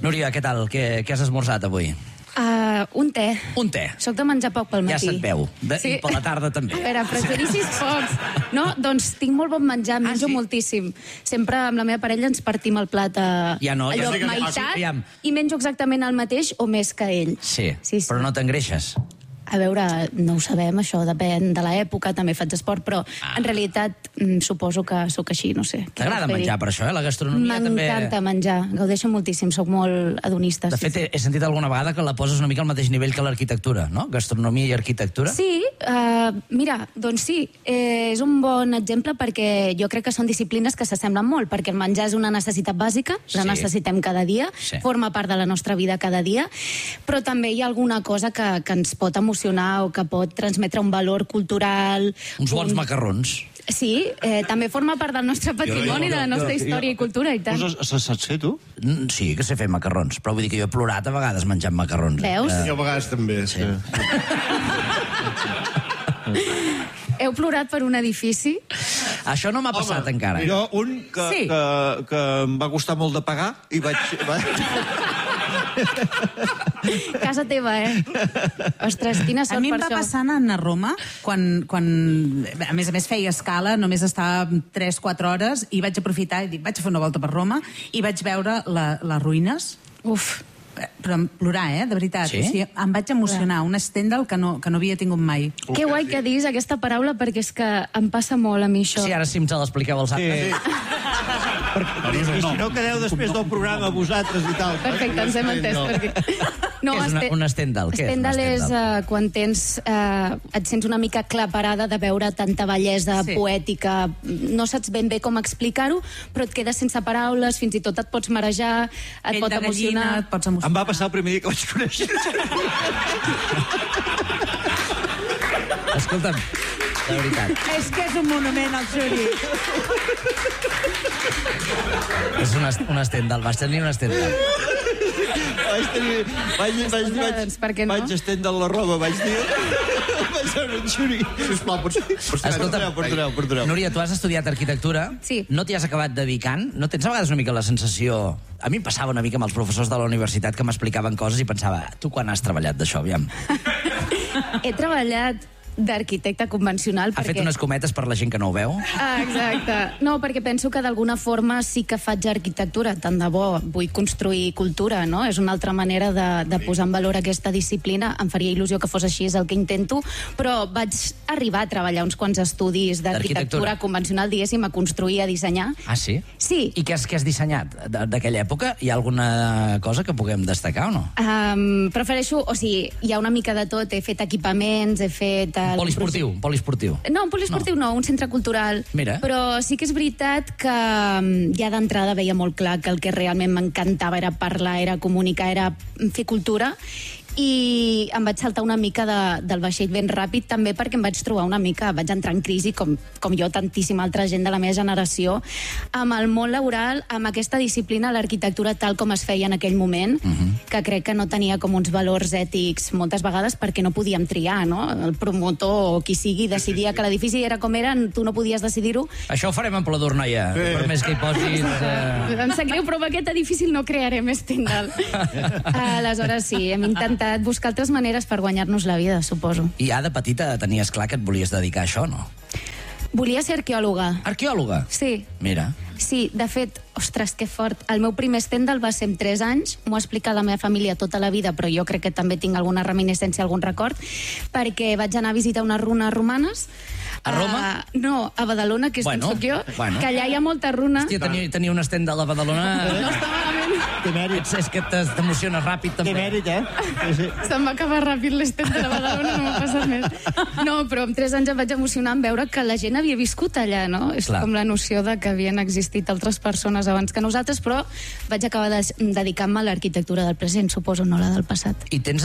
Núria, què tal? Què has esmorzat avui? Un te. Un te. Soc de menjar poc pel matí. Ja se't veu. Sí. I per la tarda també. A veure, prejudicis pocs. No, doncs tinc molt bon menjar, menjo moltíssim. Sempre amb la meva parella ens partim el plat allò meitat i menjo exactament el mateix o més que ell. Sí, però no t'engreixes. A veure, no ho sabem, això depèn de l'època, també faig esport, però en realitat suposo que sóc així, no sé. T'agrada menjar per això, La gastronomia també... M'encanta menjar, gaudeixo moltíssim, sóc molt hedonista. De fet, he sentit alguna vegada que la poses una mica al mateix nivell que l'arquitectura, no? Gastronomia i arquitectura. Sí, mira, doncs sí, és un bon exemple perquè jo crec que són disciplines que s'assemblen molt, perquè el menjar és una necessitat bàsica, la necessitem cada dia, forma part de la nostra vida cada dia, però també hi ha alguna cosa que ens pot emocionar o que pot transmetre un valor cultural... Uns bons macarrons. Sí, també forma part del nostre patrimoni, de la nostra història i cultura, i tant. Saps fer, tu? Sí, que sé fer macarrons, però vull dir que jo he plorat a vegades menjant macarrons. Veus? Jo a vegades també, sí. Heu plorat per un edifici? Això no m'ha passat encara. Jo un que em va costar molt de pagar i vaig... Casa teva, Ostres, quina sort per això. A mi em va passar anant a Roma, quan a més feia escala, només estava 3-4 hores, i vaig aprofitar i dic, vaig a fer una volta per Roma, i vaig veure les ruïnes. Uf. Però plorar, de veritat. Sí? O sigui, em vaig emocionar, un Stendhal que no havia tingut mai. Que guai que diguis aquesta paraula, perquè és que em passa molt a mi això. Sí, ara sí em se l'expliqueu als altres. I si no quedeu després del programa vosaltres i tal. Perfecte, ens hem entès. Què és un Stendhal? Stendhal és quan et sents una mica aclaparada de veure tanta bellesa poètica. No saps ben bé com explicar-ho, però et quedes sense paraules, fins i tot et pots marejar, et pot emocionar. Em va passar el primer dia que vaig conèixer. Escolta'm, de veritat. És que és un monument, el Xuri. És un Stendhal, vas tenir un Stendhal. Vaig estendre la roba, vaig dir... Vaig veure en Xuri. Sisplau, perdoneu. Núria, tu has estudiat arquitectura. Sí. No t'hi has acabat dedicant? No tens a vegades una mica la sensació... A mi em passava una mica amb els professors de la universitat que m'explicaven coses i pensava, tu quan has treballat d'això, aviam? He treballat d'arquitecte convencional. Ha fet unes cometes per la gent que no ho veu? Exacte. No, perquè penso que d'alguna forma sí que faig arquitectura. Tant de bo, vull construir cultura, no? És una altra manera de posar en valor aquesta disciplina. Em faria il·lusió que fos així, és el que intento, però vaig arribar a treballar uns quants estudis d'arquitectura convencional, diguéssim, a construir, a dissenyar. Ah, sí? Sí. I què has dissenyat d'aquella època? Hi ha alguna cosa que puguem destacar o no? Prefereixo, o sigui, hi ha una mica de tot. He fet equipaments, he fet... Polisportiu. No, un polisportiu no, un centre cultural. Mira. Però sí que és veritat que ja d'entrada veia molt clar que el que realment m'encantava era parlar, era comunicar, era fer cultura, i em vaig saltar una mica del vaixell ben ràpid, també perquè em vaig trobar una mica, vaig entrar en crisi, com jo, tantíssima altra gent de la meva generació, amb el món laboral, amb aquesta disciplina, l'arquitectura tal com es feia en aquell moment, que crec que no tenia com uns valors ètics moltes vegades perquè no podíem triar, no? El promotor o qui sigui decidia que l'edifici era com era, tu no podies decidir-ho. Això ho farem en Pladur, noia, per més que hi posis... Em sap greu, però amb aquest edifici no crearem Stendhal. Aleshores, sí, hem intentat buscar altres maneres per guanyar-nos la vida, suposo. I ja de petita tenies clar que et volies dedicar a això, no? Volia ser arqueòloga. Arqueòloga? Sí. Mira. Sí, de fet, ostres, que fort. El meu primer Stendhal va ser amb 3 anys, m'ho ha explicat la meva família tota la vida, però jo crec que també tinc alguna reminiscència, algun record, perquè vaig anar a visitar unes runes romanes. A Roma? No, a Badalona, que és on soc jo, que allà hi ha molta runa. Hòstia, tenir un Stendhal a Badalona... No està malament. Té mèrit. És que t'emociones ràpid, també. Té mèrit, Sí. Se'm va acabar ràpid l'Stendhal a Badalona, no m'ha passat més. No, però amb 3 anys em vaig emocionar en veure que la gent havia viscut allà, no? És com la noció de que havien existit altres persones abans que nosaltres, però vaig acabar dedicant-me a l'arquitectura del present, suposo, no la del passat. I tens